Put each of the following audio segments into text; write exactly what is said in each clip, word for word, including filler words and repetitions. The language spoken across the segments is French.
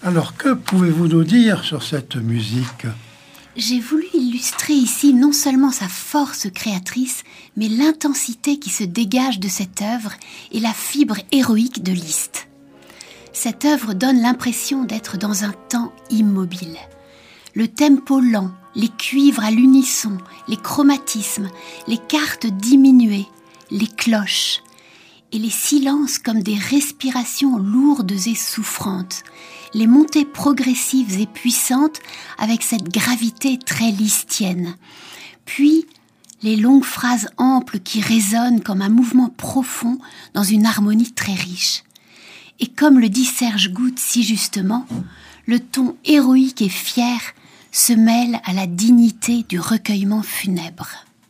Alors, que pouvez-vous nous dire sur cette musique ? J'ai voulu illustrer ici non seulement sa force créatrice, mais l'intensité qui se dégage de cette œuvre et la fibre héroïque de Liszt. Cette œuvre donne l'impression d'être dans un temps immobile. Le tempo lent, les cuivres à l'unisson, les chromatismes, les cartes diminuées, les cloches, et les silences comme des respirations lourdes et souffrantes, les montées progressives et puissantes avec cette gravité très listienne, puis les longues phrases amples qui résonnent comme un mouvement profond dans une harmonie très riche. Et comme le dit Serge Goutte si justement, le ton héroïque et fier se mêle à la dignité du recueillement funèbre.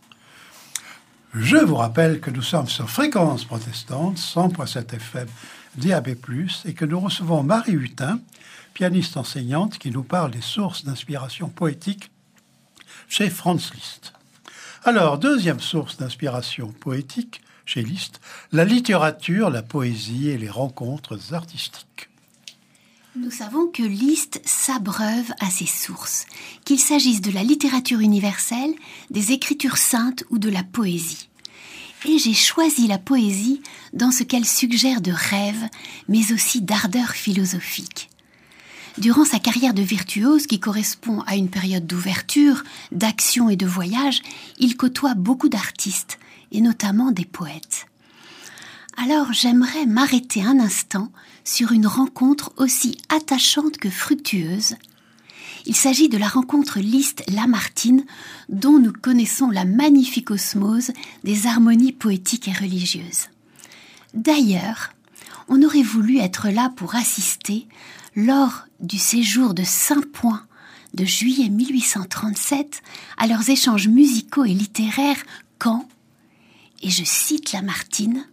Je vous rappelle que nous sommes sur Fréquence Protestante, cent virgule sept F M, D A B plus, et que nous recevons Marie Hutin, pianiste enseignante, qui nous parle des sources d'inspiration poétique chez Franz Liszt. Alors, deuxième source d'inspiration poétique chez Liszt, la littérature, la poésie et les rencontres artistiques. Nous savons que Liszt s'abreuve à ses sources, qu'il s'agisse de la littérature universelle, des écritures saintes ou de la poésie. Et j'ai choisi la poésie dans ce qu'elle suggère de rêve, mais aussi d'ardeur philosophique. Durant sa carrière de virtuose, qui correspond à une période d'ouverture, d'action et de voyage, il côtoie beaucoup d'artistes, et notamment des poètes. Alors j'aimerais m'arrêter un instant sur une rencontre aussi attachante que fructueuse. Il s'agit de la rencontre Liszt-Lamartine, dont nous connaissons la magnifique osmose des harmonies poétiques et religieuses. D'ailleurs, on aurait voulu être là pour assister, lors du séjour de Saint-Point de juillet mille huit cent trente-sept, à leurs échanges musicaux et littéraires quand, et je cite Lamartine,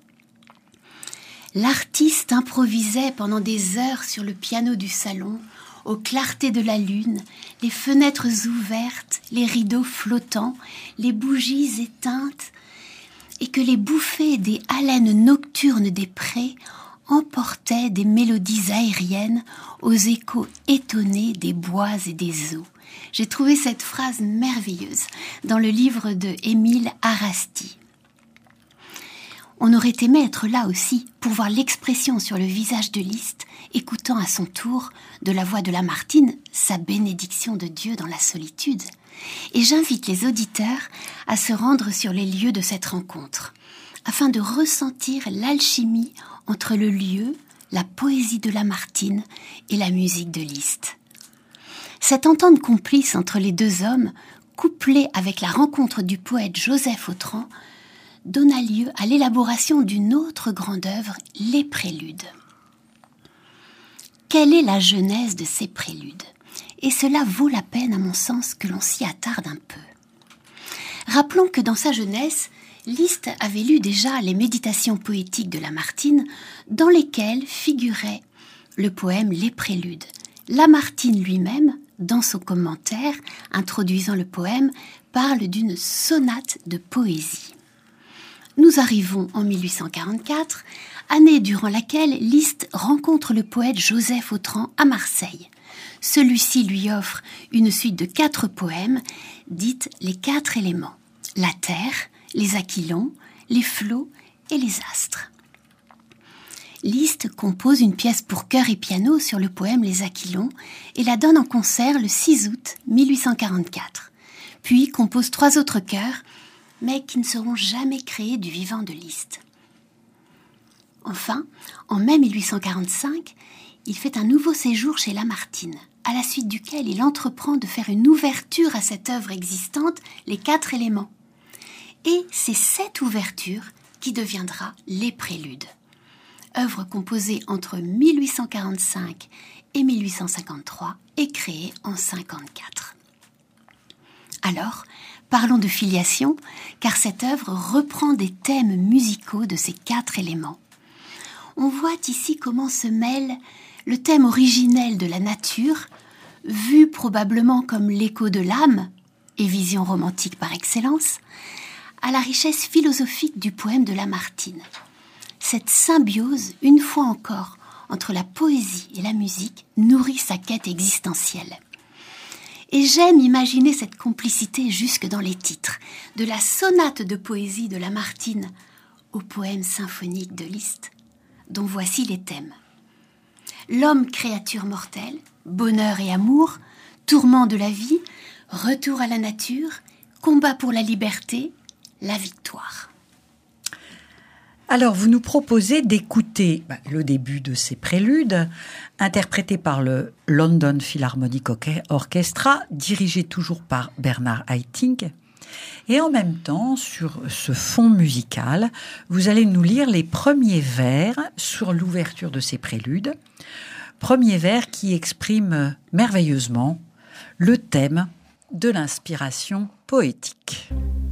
« L'artiste improvisait pendant des heures sur le piano du salon, aux clartés de la lune, les fenêtres ouvertes, les rideaux flottants, les bougies éteintes, et que les bouffées des haleines nocturnes des prés emportaient des mélodies aériennes aux échos étonnés des bois et des eaux. » J'ai trouvé cette phrase merveilleuse dans le livre de Émile Arasti. On aurait aimé être là aussi pour voir l'expression sur le visage de Liszt, écoutant à son tour de la voix de Lamartine sa bénédiction de Dieu dans la solitude. Et j'invite les auditeurs à se rendre sur les lieux de cette rencontre, afin de ressentir l'alchimie entre le lieu, la poésie de Lamartine et la musique de Liszt. Cette entente complice entre les deux hommes, couplée avec la rencontre du poète Joseph Autran, donna lieu à l'élaboration d'une autre grande œuvre, les Préludes. Quelle est la genèse de ces préludes ? Et cela vaut la peine, à mon sens, que l'on s'y attarde un peu. Rappelons que dans sa jeunesse, Liszt avait lu déjà les méditations poétiques de Lamartine, dans lesquelles figurait le poème Les Préludes. Lamartine lui-même, dans son commentaire introduisant le poème, parle d'une sonate de poésie. Nous arrivons en mille huit cent quarante-quatre, année durant laquelle Liszt rencontre le poète Joseph Autran à Marseille. Celui-ci lui offre une suite de quatre poèmes, dites les quatre éléments, la terre, les aquilons, les flots et les astres. Liszt compose une pièce pour chœur et piano sur le poème Les Aquilons et la donne en concert le six août mille huit cent quarante-quatre. Puis compose trois autres chœurs, mais qui ne seront jamais créés du vivant de Liszt. Enfin, en mai mille huit cent quarante-cinq, il fait un nouveau séjour chez Lamartine, à la suite duquel il entreprend de faire une ouverture à cette œuvre existante, les quatre éléments. Et c'est cette ouverture qui deviendra Les Préludes, œuvre composée entre mille huit cent quarante-cinq et mille huit cent cinquante-trois et créée en mille huit cent cinquante-quatre. Alors, parlons de filiation, car cette œuvre reprend des thèmes musicaux de ces quatre éléments. On voit ici comment se mêle le thème originel de la nature, vu probablement comme l'écho de l'âme, et vision romantique par excellence, à la richesse philosophique du poème de Lamartine. Cette symbiose, une fois encore, entre la poésie et la musique nourrit sa quête existentielle. Et j'aime imaginer cette complicité jusque dans les titres, de la sonate de poésie de Lamartine au poème symphonique de Liszt, dont voici les thèmes. L'homme créature mortelle, bonheur et amour, tourment de la vie, retour à la nature, combat pour la liberté, la victoire. Alors, vous nous proposez d'écouter bah, le début de ces préludes, interprétés par le London Philharmonic Orchestra, dirigé toujours par Bernard Haitink. Et en même temps, sur ce fond musical, vous allez nous lire les premiers vers sur l'ouverture de ces préludes. Premiers vers qui expriment merveilleusement le thème de l'inspiration poétique.